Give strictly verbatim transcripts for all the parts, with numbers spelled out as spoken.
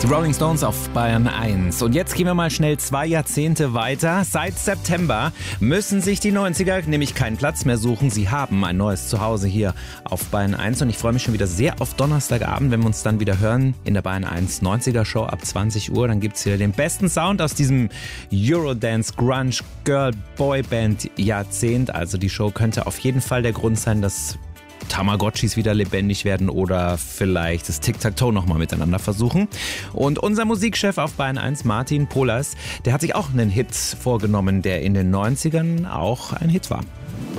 Rolling Stones auf Bayern eins. Und jetzt gehen wir mal schnell zwei Jahrzehnte weiter. Seit September müssen sich die neunziger nämlich keinen Platz mehr suchen. Sie haben ein neues Zuhause hier auf Bayern eins. Und ich freue mich schon wieder sehr auf Donnerstagabend, wenn wir uns dann wieder hören in der Bayern eins neunziger Show ab zwanzig Uhr. Dann gibt es wieder den besten Sound aus diesem Eurodance, Grunge, Girl, Boyband Jahrzehnt. Also die Show könnte auf jeden Fall der Grund sein, dass Tamagotchis wieder lebendig werden oder vielleicht das Tic-Tac-Toe nochmal miteinander versuchen. Und unser Musikchef auf Bayern eins, Martin Pohlers, der hat sich auch einen Hit vorgenommen, der in den neunzigern auch ein Hit war.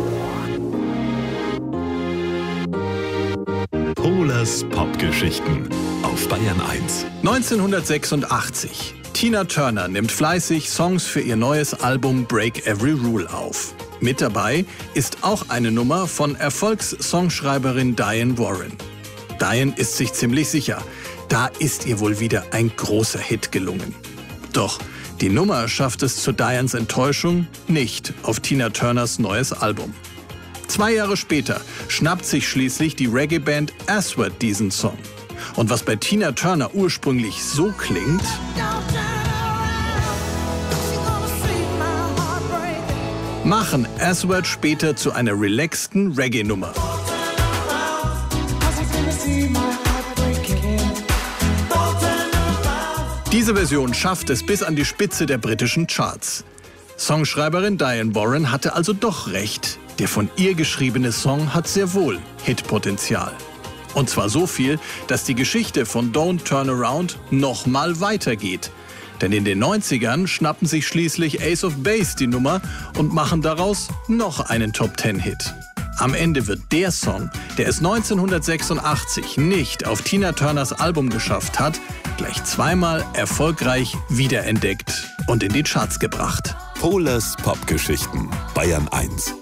Pohlers Popgeschichten auf Bayern eins. neunzehnhundertsechsundachtzig. Tina Turner nimmt fleißig Songs für ihr neues Album Break Every Rule auf. Mit dabei ist auch eine Nummer von Erfolgssongschreiberin Diane Warren. Diane ist sich ziemlich sicher, da ist ihr wohl wieder ein großer Hit gelungen. Doch die Nummer schafft es zu Dianes Enttäuschung nicht auf Tina Turners neues Album. Zwei Jahre später schnappt sich schließlich die Reggae-Band Aswad diesen Song. Und was bei Tina Turner ursprünglich so klingt, machen Aswad später zu einer relaxten Reggae-Nummer. Diese Version schafft es bis an die Spitze der britischen Charts. Songschreiberin Diane Warren hatte also doch recht. Der von ihr geschriebene Song hat sehr wohl Hitpotenzial. Und zwar so viel, dass die Geschichte von Don't Turn Around noch mal weitergeht. Denn in den neunzigern schnappen sich schließlich Ace of Base die Nummer und machen daraus noch einen Top-Ten-Hit. Am Ende wird der Song, der es neunzehnhundertsechsundachtzig nicht auf Tina Turners Album geschafft hat, gleich zweimal erfolgreich wiederentdeckt und in die Charts gebracht. Pohlers Popgeschichten, Bayern eins.